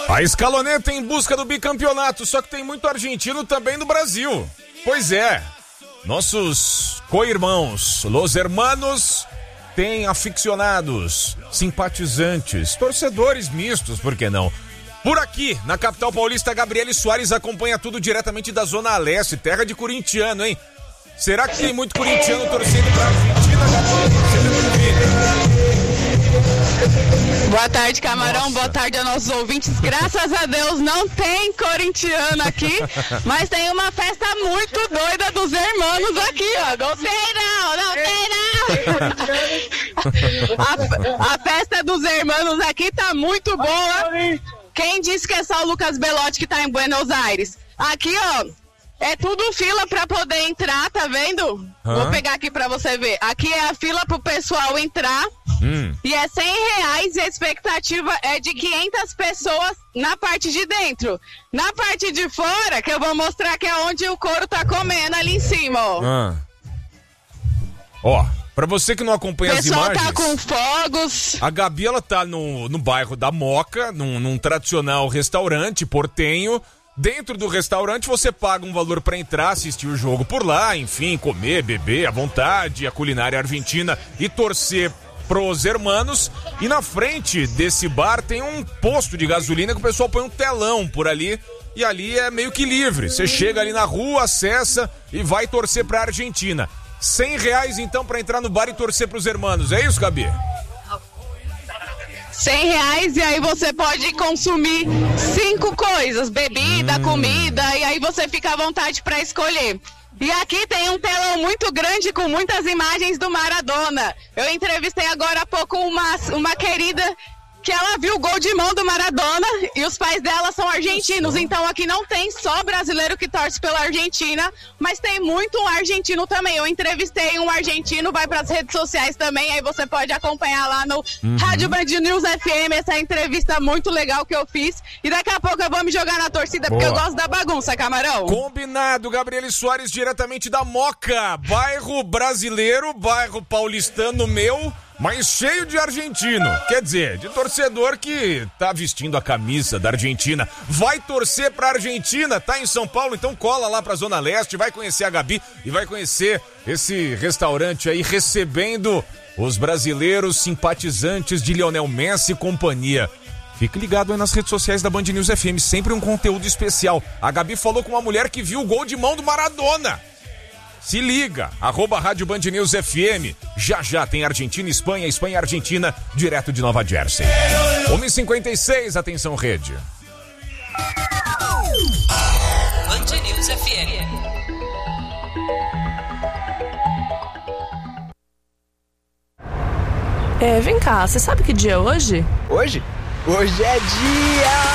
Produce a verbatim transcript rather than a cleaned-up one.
A Escaloneta em busca do bicampeonato, só que tem muito argentino também no Brasil. Pois é, nossos co-irmãos, los hermanos, têm aficionados, simpatizantes, torcedores mistos, por que não? Por aqui, na capital paulista, Gabriele Soares acompanha tudo diretamente da Zona Leste, terra de corintiano, hein? Será que tem muito corintiano torcendo pra Argentina, Gabriele? Boa tarde, Camarão. Nossa. Boa tarde aos nossos ouvintes. Graças a Deus não tem corintiano aqui, mas tem uma festa muito doida dos irmãos aqui, ó. Não tem não, não tem não. A, a festa dos irmãos aqui tá muito boa. Quem disse que é só o Lucas Belotti que tá em Buenos Aires? Aqui, ó, é tudo fila pra poder entrar, tá vendo? Hã? Vou pegar aqui pra você ver. Aqui é a fila pro pessoal entrar. Hum. E é cem reais e a expectativa é de quinhentas pessoas na parte de dentro. Na parte de fora, que eu vou mostrar que é onde o couro tá comendo ali em cima, ó. Ah. Ó, pra você que não acompanha as imagens... O pessoal tá com fogos. A Gabi, ela tá no, no bairro da Moca, num, num tradicional restaurante portenho. Dentro do restaurante você paga um valor pra entrar, assistir o jogo por lá, enfim, comer, beber à vontade, a culinária argentina e torcer pros hermanos. E na frente desse bar tem um posto de gasolina que o pessoal põe um telão por ali e ali é meio que livre. Você chega ali na rua, acessa e vai torcer pra Argentina. cem reais então pra entrar no bar e torcer pros hermanos, é isso, Gabi? cem reais e aí você pode consumir cinco coisas, bebida, hum. comida, e aí você fica à vontade pra escolher. E aqui tem um telão muito grande com muitas imagens do Maradona. Eu entrevistei agora há pouco uma, uma querida que ela viu o gol de mão do Maradona e os pais dela são argentinos. Então aqui não tem só brasileiro que torce pela Argentina, mas tem muito um argentino também. Eu entrevistei um argentino, vai para as redes sociais também, aí você pode acompanhar lá no uhum. Rádio Band News F M, essa entrevista muito legal que eu fiz. E daqui a pouco eu vou me jogar na torcida, Boa. Porque eu gosto da bagunça, Camarão. Combinado, Gabriele Soares, diretamente da Moca, bairro brasileiro, bairro paulistano meu, mas cheio de argentino, quer dizer, de torcedor que tá vestindo a camisa da Argentina. Vai torcer pra Argentina, tá em São Paulo, então cola lá pra Zona Leste, vai conhecer a Gabi e vai conhecer esse restaurante aí recebendo os brasileiros simpatizantes de Lionel Messi e companhia. Fique ligado aí nas redes sociais da Band News F M, sempre um conteúdo especial. A Gabi falou com uma mulher que viu o gol de mão do Maradona. Se liga, arroba Rádio Band News F M. Já já tem Argentina e Espanha, Espanha e Argentina, direto de Nova Jersey. uma e cinquenta e seis, atenção rede. Band News F M. É, vem cá, você sabe que dia é hoje? Hoje? Hoje é dia...